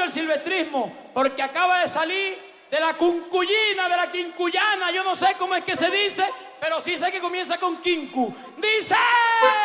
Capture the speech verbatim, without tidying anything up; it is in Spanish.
apoyo el silvestrismo, porque acaba de salir de la cuncullina, de la quincuyana, yo no sé cómo es que se dice, pero sí sé que comienza con quincu. ¡Dice!